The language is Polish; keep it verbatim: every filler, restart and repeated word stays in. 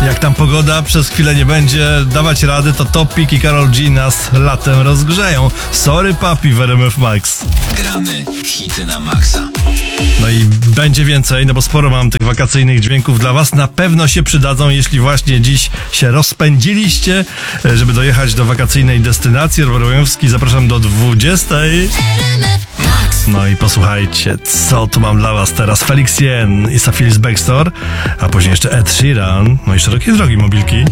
Jak tam pogoda przez chwilę nie będzie dawać rady, to Topic i Karol G nas latem rozgrzeją. Sorry papi w R M F Max. Gramy hity na maksa. No i będzie więcej, no bo sporo mam tych wakacyjnych dźwięków dla was. Na pewno się przydadzą, jeśli właśnie dziś się rozpędziliście, żeby dojechać do wakacyjnej destynacji. Robert Łajowski, zapraszam do dwudziestej. No i posłuchajcie, co tu mam dla was teraz. Felix Jen i Phyllis Baxter, a później jeszcze Ed Sheeran, no i szerokie drogi mobilki.